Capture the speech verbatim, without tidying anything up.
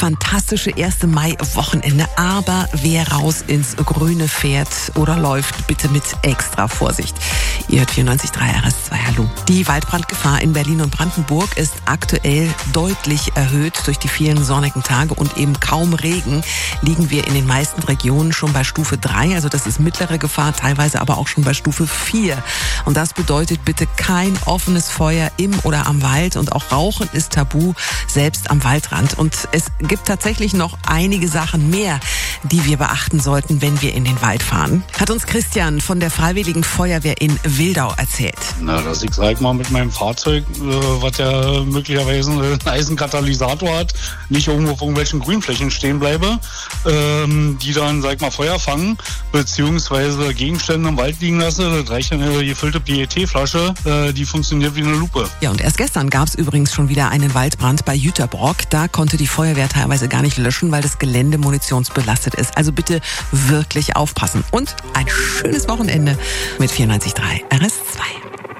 fantastische erste Mai-Wochenende. Aber wer raus ins Grüne fährt oder läuft, bitte mit extra Vorsicht. Ihr hört vierundneunzig Komma drei R S zwei. Hallo. Die Waldbrandgefahr in Berlin und Brandenburg ist aktuell deutlich erhöht. Durch die vielen sonnigen Tage und eben kaum Regen liegen wir in den meisten Regionen schon bei Stufe drei. Also das ist mittlere Gefahr, teilweise aber auch schon bei Stufe vier. Und das bedeutet bitte kein offenes Feuer im oder am Wald. Und auch Rauchen ist tabu, selbst am Waldrand. Und es gibt tatsächlich noch einige Sachen mehr, die wir beachten sollten, wenn wir in den Wald fahren. Hat uns Christian von der Freiwilligen Feuerwehr in Wildau erzählt. Na, dass ich sag mal mit meinem Fahrzeug, äh, was ja möglicherweise einen Eisenkatalysator hat, nicht irgendwo auf irgendwelchen Grünflächen stehen bleibe, ähm, die dann, sag mal, Feuer fangen, beziehungsweise Gegenstände im Wald liegen lasse. Das reicht eine gefüllte P E T-Flasche, äh, die funktioniert wie eine Lupe. Ja, und erst gestern gab es übrigens schon wieder einen Waldbrand bei Jüterbrock. Da konnte die Feuerwehr teilweise gar nicht löschen, weil das Gelände munitionsbelastet ist. Also bitte wirklich aufpassen. Und ein schönes Wochenende mit vierundneunzig Komma drei R S zwei.